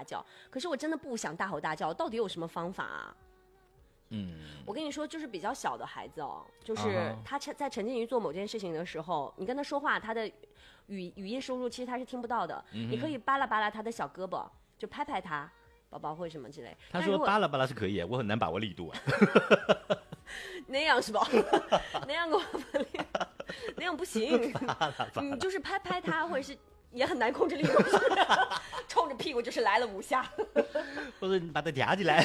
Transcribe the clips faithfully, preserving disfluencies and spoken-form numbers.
叫，可是我真的不想大吼大叫，到底有什么方法啊？ 嗯， 我跟你说，就是比较小的孩子哦，就是他在沉浸于做某件事情的时候，你跟他说话，他的语语音输入其实他是听不到的。嗯、你可以扒拉扒拉他的小胳膊，就拍拍他，宝宝或什么之类。 他说扒拉扒拉是可以，我很难把握力度啊。 那样是吧？那样我那样不行，你就是拍拍他，或者是也很难控制力度，冲着屁股就是来了五下， 或者你把他夹起来。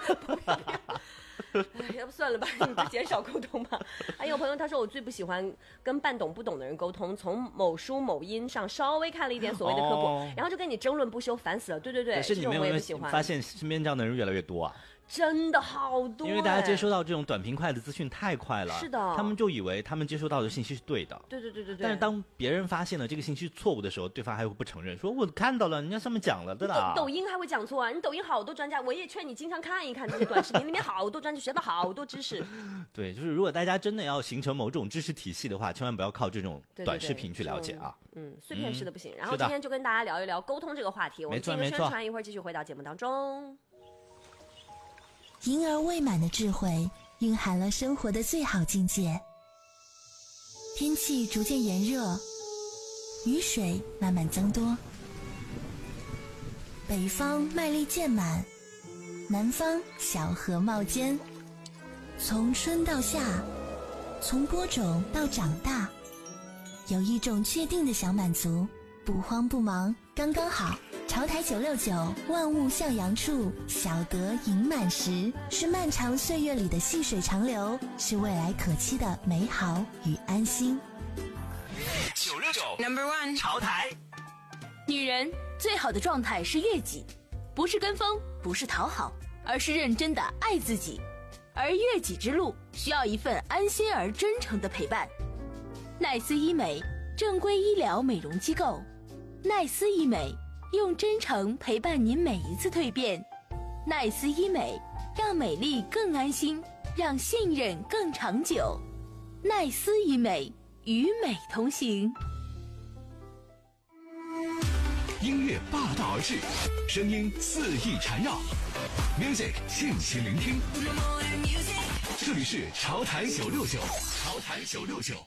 哎，要不算了吧，你就减少沟通吧。还有朋友他说我最不喜欢跟半懂不懂的人沟通，从某书某音上稍微看了一点所谓的科普，哦、然后就跟你争论不休，烦死了。对对对， 可是你们有没有发现身边这样的人越来越多啊？ 真的好多， 因为大家接收到这种短平快的资讯太快了， 是的， 他们就以为他们接收到的信息是对的， 对对对对对。 但是当别人发现了这个信息错误的时候，对方还会不承认，说我看到了，人家上面讲了的啦。 抖抖音还会讲错啊！你抖音好多专家，我也劝你经常看一看这些短视频，里面好多专家学到好多知识。 对，就是如果大家真的要形成某种知识体系的话，千万不要靠这种短视频去了解啊。 对对对嗯，碎片式的不行。嗯、然后今天就跟大家聊一聊沟通这个话题，我们进个宣传，一会儿继续回到节目当中。 婴儿未满的智慧蕴含了生活的最好境界。天气逐渐炎热，雨水慢慢增多，北方麦粒渐满，南方小河冒尖。从春到夏，从播种到长大，有一种确定的小满足，不慌不忙，刚刚好。潮台九六九，万物向阳处，小得盈满时，是漫长岁月里的细水长流，是未来可期的美好与安心。 九六九 Number One 潮台。 女人最好的状态是悦己，不是跟风，不是讨好，而是认真的爱自己。而悦己之路需要一份安心而真诚的陪伴。奈斯医美，正规医疗美容机构。奈斯医美。用真诚陪伴您每一次蜕变，奈斯医美让美丽更安心，让信任更长久。奈斯医美，与美同行。 音乐霸道而至，声音肆意缠绕 ，music 尽情聆听。这里是潮台九六九，潮台九六九。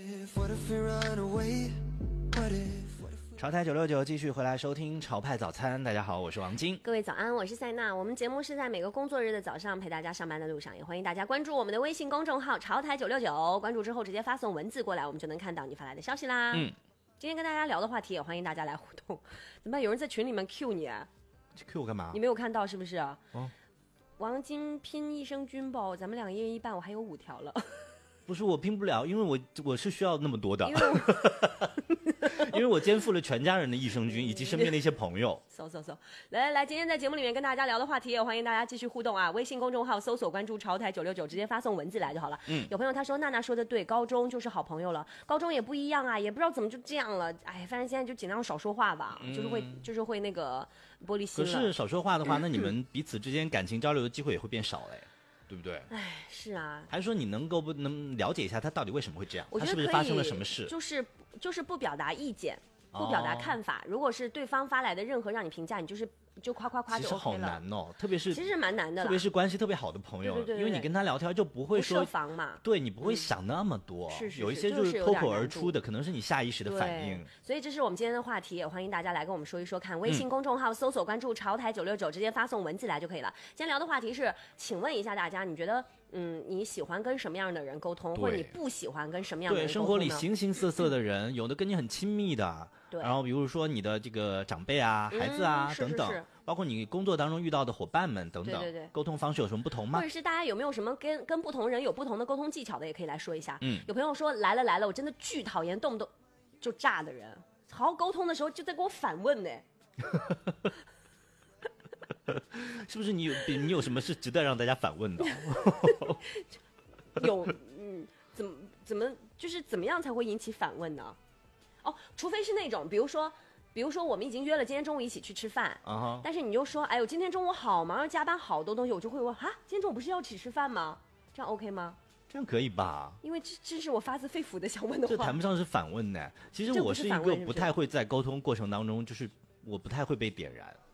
潮台九六九继续回来收听潮派早餐，大家好，我是王晶。 各位早安，我是塞娜。我们节目是在每个工作日的早上陪大家上班的路上，也欢迎大家关注我们的微信公众号潮台九六九，关注之后直接发送文字过来，我们就能看到你发来的消息啦。嗯，今天跟大家聊的话题也欢迎大家来互动。怎么办？有人在群里面 Q 你、啊、 ？Q 我干嘛？ 你没有看到是不是？哦， 王晶拼益生菌吧，咱们两个一人一半，我还有五条了。 不是我拼不了，因为我我是需要那么多的。因为因为我肩负了全家人的益生菌以及身边的一些朋友。 搜搜搜，来来来，今天在节目里面跟大家聊的话题，也欢迎大家继续互动啊！微信公众号搜索关注潮台九六九，直接发送文字来就好了。嗯，有朋友他说娜娜说的对，高中就是好朋友了，高中也不一样啊，也不知道怎么就这样了。哎，反正现在就尽量少说话吧，嗯、就是会就是会那个玻璃心了。 可是少说话的话，那你们彼此之间感情交流的机会也会变少嘞。对不对？ 哎，是啊。 还是说你能够不能了解一下他到底为什么会这样？他是不是发生了什么事？ 就是就是不表达意见，不表达看法。哦、如果是对方发来的任何让你评价，你就是就夸夸夸就 OK 了。 其实好难哦，特别是其实蛮难的， 特别是关系特别好的朋友， 对对对对， 因为你跟他聊天就不会说不设防嘛， 对你不会想那么多， 嗯、是是是， 有一些就是脱口而出的，可能是你下意识的反应。 所以这是我们今天的话题，也欢迎大家来跟我们说一说看。微信公众号搜索关注潮台九六九，直接发送文字来就可以了。今天聊的话题是，请问一下大家，你觉得？嗯，你喜欢跟什么样的人沟通，或者你不喜欢跟什么样的人沟通呢？ 对，生活里形形色色的人，有的跟你很亲密的， 对， 然后比如说你的这个长辈啊、 嗯、 孩子啊是是是等等，包括你工作当中遇到的伙伴们等等， 对对对， 沟通方式有什么不同吗？ 或者是大家有没有什么跟跟不同人有不同的沟通技巧的，也可以来说一下。 嗯， 有朋友说来了来了，我真的巨讨厌动不动就炸的人，好好沟通的时候就在给我反问呢。 是不是你有你有什么是值得让大家反问的？ 有，嗯，怎么怎么就是怎么样才会引起反问呢？哦，除非是那种，比如说，比如说我们已经约了今天中午一起去吃饭， uh-huh. 但是你就说，哎呦，今天中午好忙，要加班好多东西，我就会问，哈，今天中午不是要一起吃饭吗？这样 OK 吗？ 这样可以吧？ 因为这这是我发自肺腑的想问的话， 这谈不上是反问呢。其实我是一个不太会在沟通过程当中，就是我不太会被点燃。